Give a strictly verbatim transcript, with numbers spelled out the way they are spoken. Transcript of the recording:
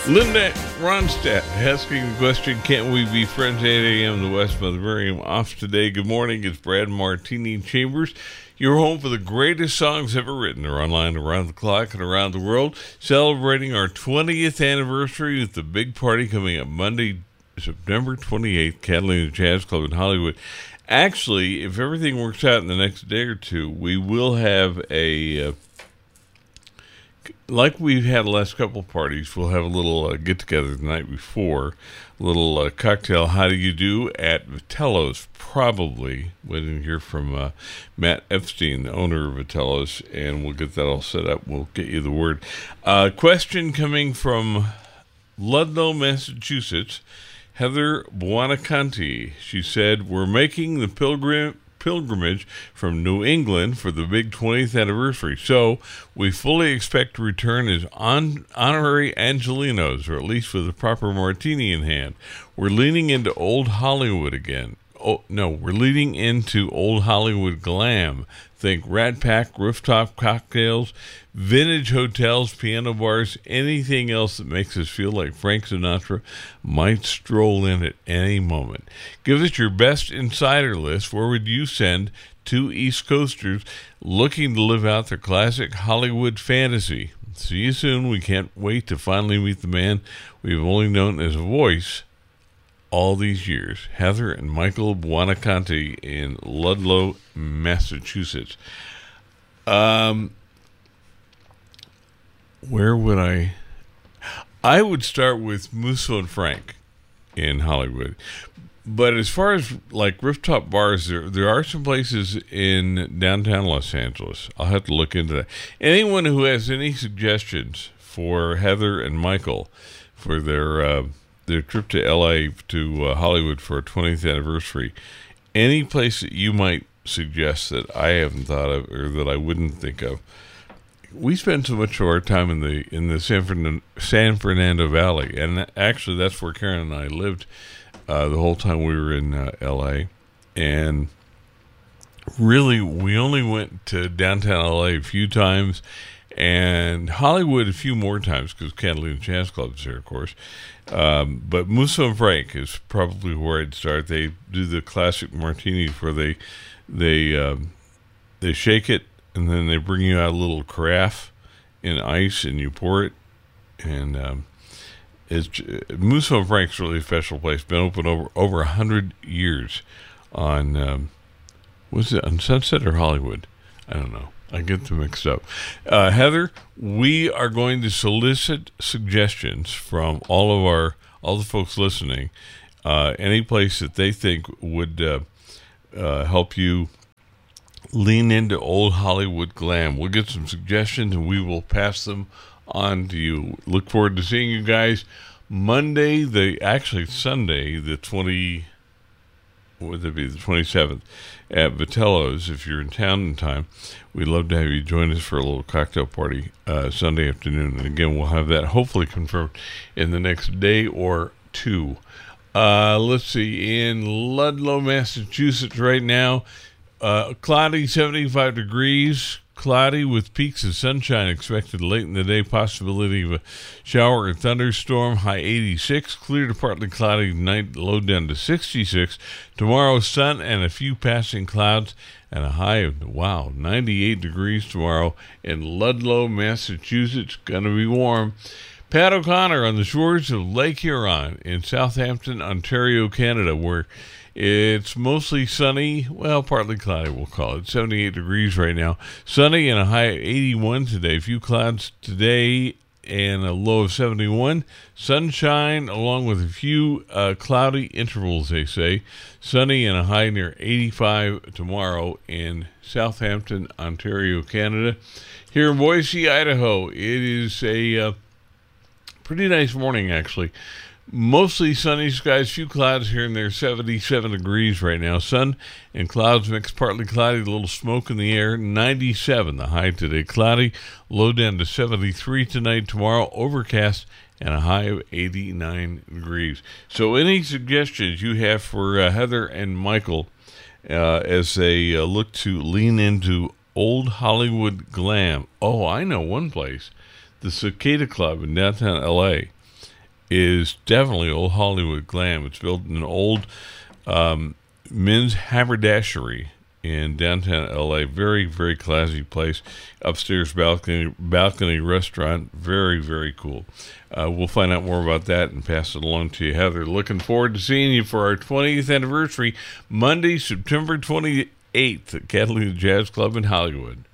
Linda Ronstadt asking the question, can't we be friends at eight a.m. the West Mother Miriam off today? Good morning, it's Brad Martini Chambers. You're home for the greatest songs ever written. They're online around the clock and around the world, celebrating our twentieth anniversary with the big party coming up Monday, September twenty-eighth, Catalina Jazz Club in Hollywood. Actually, if everything works out in the next day or two, we will have a... Uh, like we've had the last couple of parties, we'll have a little uh, get-together the night before, a little uh, cocktail how do you do at Vitello's, probably. Waiting to hear from uh, Matt Epstein, the owner of Vitello's, and we'll get that all set up. We'll get you the word. Uh, question coming from Ludlow, Massachusetts, Heather Buonaconti. She said, we're making the pilgrim pilgrimage from New England for the big twentieth anniversary, so we fully expect to return as on, honorary Angelinos, or at least with a proper martini in hand. We're leaning into old Hollywood again. Oh no, we're leading into old Hollywood glam. Think Rat Pack, rooftop cocktails, vintage hotels, piano bars, anything else that makes us feel like Frank Sinatra might stroll in at any moment. Give us your best insider list. Where would you send two East Coasters looking to live out their classic Hollywood fantasy? See you soon. We can't wait to finally meet the man we've only known as a voice all these years. Heather and Michael Buonaconti in Ludlow, Massachusetts. Um, where would I... I would start with Musso and Frank in Hollywood. But as far as like rooftop bars, there there are some places in downtown Los Angeles. I'll have to look into that. Anyone who has any suggestions for Heather and Michael for their... Uh, their trip to L A to uh, Hollywood for our twentieth anniversary, any place that you might suggest that I haven't thought of or that I wouldn't think of. We spend so much of our time in the in the San Fernando, San Fernando Valley, and actually that's where Karen and I lived uh, the whole time we were in uh, L A. And really, we only went to downtown L A a few times, and Hollywood a few more times because Catalina Jazz Club is there, of course. Um, but Musso and Frank is probably where I'd start. They do the classic martinis where they they um, they shake it and then they bring you out a little carafe in ice and you pour it. And um, it's Musso and Frank's really a special place. Been open over over a hundred years on um, was it on Sunset or Hollywood? I don't know. I get them mixed up. Uh, Heather, we are going to solicit suggestions from all of our, all the folks listening, uh, any place that they think would uh, uh, help you lean into old Hollywood glam. We'll get some suggestions and we will pass them on to you. Look forward to seeing you guys Monday, the actually Sunday, the twenty. What would that be? The twenty-seventh at Vitello's. If you're in town in time, we'd love to have you join us for a little cocktail party uh, Sunday afternoon. And again, we'll have that hopefully confirmed in the next day or two. Uh, let's see. In Ludlow, Massachusetts right now, uh, cloudy, seventy-five degrees. Cloudy with peaks of sunshine expected late in the day. Possibility of a shower or thunderstorm. High eighty-six. Clear to partly cloudy tonight. Low down to sixty-six. Tomorrow, sun and a few passing clouds. And a high of, wow, ninety-eight degrees tomorrow in Ludlow, Massachusetts. Gonna be warm. Pat O'Connor on the shores of Lake Huron in Southampton, Ontario, Canada, where it's mostly sunny, well, partly cloudy, we'll call it. seventy-eight degrees right now. Sunny and a high of eighty-one today. A few clouds today and a low of seventy-one. Sunshine along with a few uh, cloudy intervals, they say. Sunny and a high near eighty-five tomorrow in Southampton, Ontario, Canada. Here in Boise, Idaho, it is a uh, pretty nice morning, actually. Mostly sunny skies, few clouds here and there, seventy-seven degrees right now. Sun and clouds mixed, partly cloudy, a little smoke in the air, ninety-seven. The high today, cloudy, low down to seventy-three tonight, tomorrow, overcast, and a high of eighty-nine degrees. So any suggestions you have for uh, Heather and Michael uh, as they uh, look to lean into old Hollywood glam? Oh, I know one place, the Cicada Club in downtown L A is definitely Old Hollywood Glam. It's built in an old um, men's haberdashery in downtown L A. Very, very classy place. Upstairs balcony balcony restaurant. Very, very cool. Uh, we'll find out more about that and pass it along to you, Heather. Looking forward to seeing you for our twentieth anniversary, Monday, September twenty-eighth at Catalina Jazz Club in Hollywood.